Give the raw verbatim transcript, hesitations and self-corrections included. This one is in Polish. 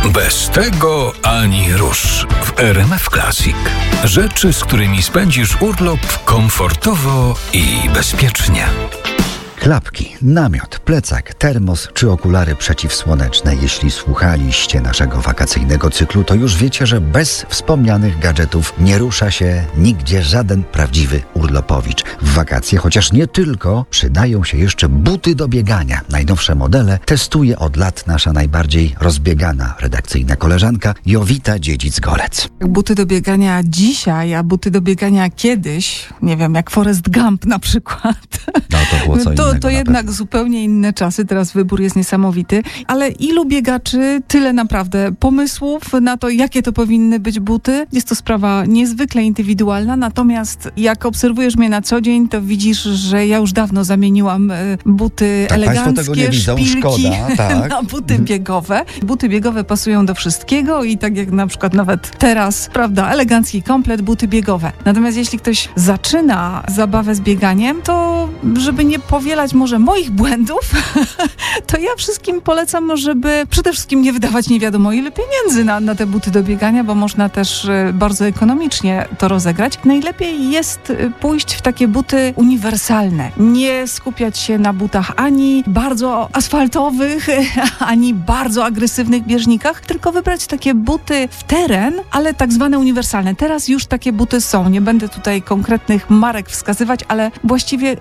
Bez tego ani rusz w R M F Classic. Rzeczy, z którymi spędzisz urlop komfortowo i bezpiecznie. Klapki, namiot, plecak, termos czy okulary przeciwsłoneczne. Jeśli słuchaliście naszego wakacyjnego cyklu, to już wiecie, że bez wspomnianych gadżetów nie rusza się nigdzie żaden prawdziwy urlopowicz. W wakacje, chociaż nie tylko, przydają się jeszcze buty do biegania. Najnowsze modele testuje od lat nasza najbardziej rozbiegana redakcyjna koleżanka Jowita Dziedzic-Golec. Buty do biegania dzisiaj, a buty do biegania kiedyś, nie wiem, jak Forrest Gump na przykład. No to było co innego. To, to jednak zupełnie inne czasy, teraz wybór jest niesamowity, ale ilu biegaczy, tyle naprawdę pomysłów na to, jakie to powinny być buty. Jest to sprawa niezwykle indywidualna, natomiast jak obserwujesz mnie na co dzień, to widzisz, że ja już dawno zamieniłam buty tak, eleganckie, tego nie widzą, szpilki szkoda, tak. na buty biegowe. Buty biegowe pasują do wszystkiego i tak jak na przykład nawet teraz, prawda, elegancki komplet, buty biegowe. Natomiast jeśli ktoś zaczyna zabawę z bieganiem, to żeby nie powielać może moich błędów, to ja wszystkim polecam, żeby przede wszystkim nie wydawać nie wiadomo ile pieniędzy na, na te buty do biegania, bo można też bardzo ekonomicznie to rozegrać. Najlepiej jest pójść w takie buty uniwersalne. Nie skupiać się na butach ani bardzo asfaltowych, ani bardzo agresywnych bieżnikach, tylko wybrać takie buty w teren, ale tak zwane uniwersalne. Teraz już takie buty są. Nie będę tutaj konkretnych marek wskazywać, ale właściwie